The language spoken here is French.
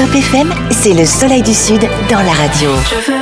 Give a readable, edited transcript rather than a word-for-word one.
Top FM, c'est le soleil du Sud dans la radio. Je veux